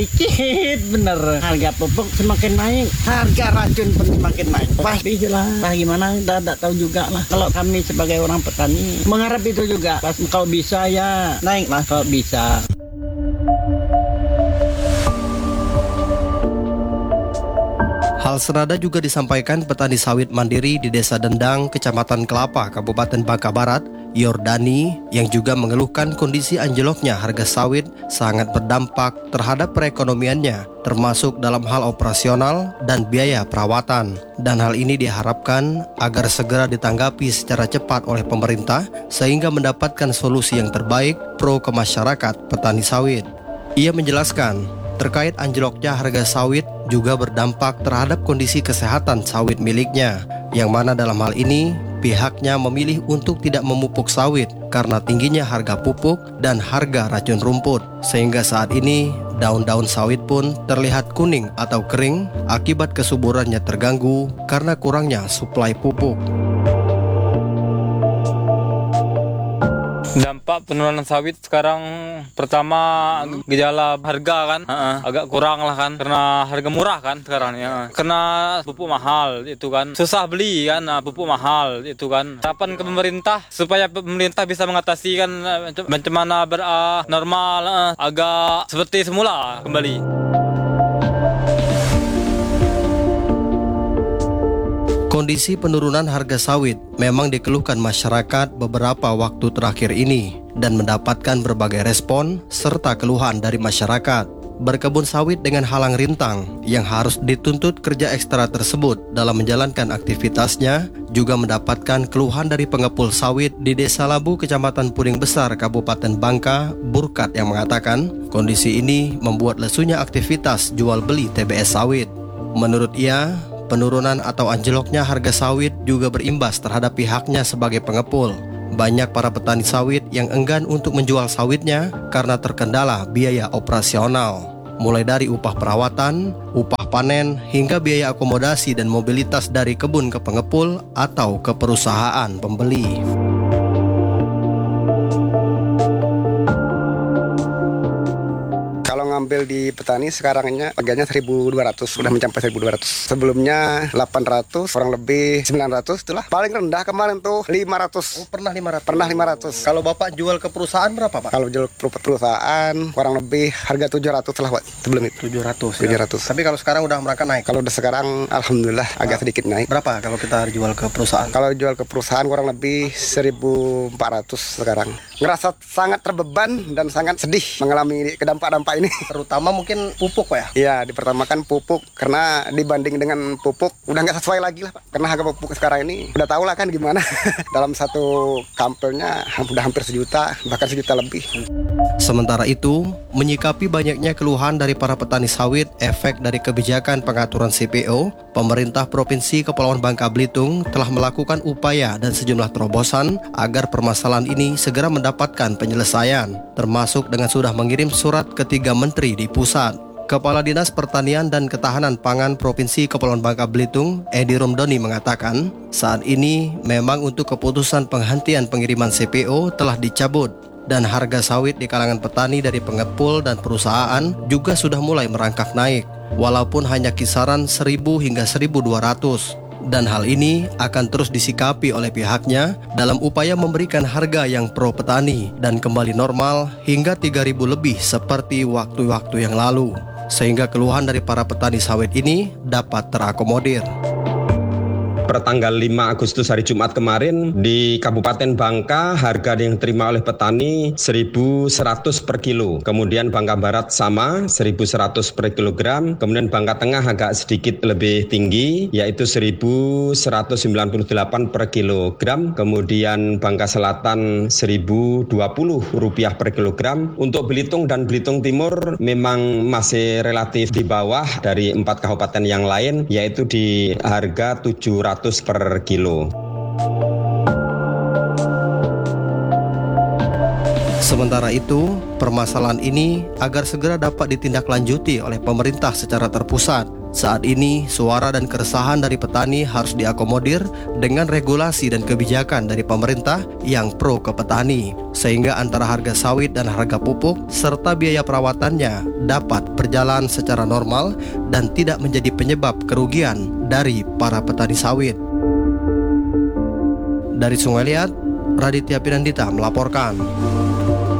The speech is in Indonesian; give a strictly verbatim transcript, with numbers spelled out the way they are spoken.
Dikit bener, harga pupuk semakin naik, harga racun pun semakin naik. Pasti lah, nah gimana, tidak tahu juga lah. Kalau kami sebagai orang petani mengharap itu juga, pas kalau bisa ya naik lah kalau bisa. Hal senada juga disampaikan petani sawit mandiri di Desa Dendang, Kecamatan Kelapa, Kabupaten Bangka Barat, Yordani, yang juga mengeluhkan kondisi anjloknya harga sawit sangat berdampak terhadap perekonomiannya, termasuk dalam hal operasional dan biaya perawatan. Dan hal ini diharapkan agar segera ditanggapi secara cepat oleh pemerintah sehingga mendapatkan solusi yang terbaik pro ke masyarakat petani sawit. Ia menjelaskan, terkait anjloknya harga sawit juga berdampak terhadap kondisi kesehatan sawit miliknya, yang mana dalam hal ini pihaknya memilih untuk tidak memupuk sawit karena tingginya harga pupuk dan harga racun rumput, sehingga saat ini daun-daun sawit pun terlihat kuning atau kering akibat kesuburannya terganggu karena kurangnya suplai pupuk. Dampak penurunan sawit sekarang pertama gejala harga kan, uh-uh. agak kurang lah kan, karena harga murah kan sekarang ya, karena pupuk mahal itu kan, susah beli kan, pupuk mahal itu kan. Harapan ke pemerintah supaya pemerintah bisa mengatasi kan, macam mana ber uh, normal, uh, agak seperti semula kembali. Kondisi penurunan harga sawit memang dikeluhkan masyarakat beberapa waktu terakhir ini dan mendapatkan berbagai respon serta keluhan dari masyarakat. Berkebun sawit dengan halang rintang yang harus dituntut kerja ekstra tersebut dalam menjalankan aktivitasnya juga mendapatkan keluhan dari pengepul sawit di Desa Labu, Kecamatan Puring Besar, Kabupaten Bangka, Burkat, yang mengatakan kondisi ini membuat lesunya aktivitas jual beli T B S sawit. Menurut ia, penurunan atau anjloknya harga sawit juga berimbas terhadap pihaknya sebagai pengepul. Banyak para petani sawit yang enggan untuk menjual sawitnya karena terkendala biaya operasional, mulai dari upah perawatan, upah panen, hingga biaya akomodasi dan mobilitas dari kebun ke pengepul atau ke perusahaan pembeli. Ngambil di petani sekarangnya harganya seribu dua ratus, sudah mencapai seribu dua ratus. Sebelumnya delapan ratus, kurang lebih sembilan ratus, itulah. Paling rendah kemarin tuh lima ratus. Oh, pernah lima ratus. Pernah lima ratus. Kalau Bapak jual ke perusahaan berapa, Pak? Kalau jual ke perusahaan kurang lebih harga tujuh ratus lah, Pak. Sebelum itu tujuh ratus. tujuh ratus. Ya. Tapi kalau sekarang udah merangkak naik. Kalau udah sekarang alhamdulillah nah, agak sedikit naik. Berapa kalau kita jual ke perusahaan? Kalau jual ke perusahaan kurang lebih seribu empat ratus sekarang. Ngerasa sangat terbeban dan sangat sedih mengalami kedampak-dampak ini. Terutama mungkin pupuk, Pak ya? Iya, dipertamakan pupuk karena dibanding dengan pupuk udah nggak sesuai lagi lah, Pak. Karena harga pupuk sekarang ini udah tahu lah kan gimana. Dalam satu kampelnya udah hampir sejuta, bahkan sejuta lebih. Sementara itu, menyikapi banyaknya keluhan dari para petani sawit efek dari kebijakan pengaturan C P O, pemerintah Provinsi Kepulauan Bangka Belitung telah melakukan upaya dan sejumlah terobosan agar permasalahan ini segera mendapatkan penyelesaian, termasuk dengan sudah mengirim surat ketiga menteri di pusat. Kepala Dinas Pertanian dan Ketahanan Pangan Provinsi Kepulauan Bangka Belitung, Edi Romdoni, mengatakan saat ini memang untuk keputusan penghentian pengiriman C P O telah dicabut dan harga sawit di kalangan petani dari pengepul dan perusahaan juga sudah mulai merangkak naik, walaupun hanya kisaran seribu hingga seribu dua ratus. Dan hal ini akan terus disikapi oleh pihaknya dalam upaya memberikan harga yang pro petani dan kembali normal hingga tiga ribu lebih seperti waktu-waktu yang lalu, sehingga keluhan dari para petani sawit ini dapat terakomodir. Pertanggal lima Agustus hari Jumat kemarin di Kabupaten Bangka harga yang diterima oleh petani seribu seratus per kilo. Kemudian Bangka Barat sama seribu seratus per kilogram. Kemudian Bangka Tengah agak sedikit lebih tinggi yaitu seribu seratus sembilan puluh delapan per kilogram. Kemudian Bangka Selatan seribu dua puluh rupiah per kilogram. Untuk Belitung dan Belitung Timur memang masih relatif di bawah dari empat kabupaten yang lain yaitu di harga tujuh ratus per kilo. Sementara itu, permasalahan ini agar segera dapat ditindaklanjuti oleh pemerintah secara terpusat, Saat ini, suara dan keresahan dari petani harus diakomodir dengan regulasi dan kebijakan dari pemerintah yang pro ke petani, sehingga antara harga sawit dan harga pupuk serta biaya perawatannya dapat berjalan secara normal dan tidak menjadi penyebab kerugian dari para petani sawit. Dari Sungai Liat, Raditya Pinandita melaporkan.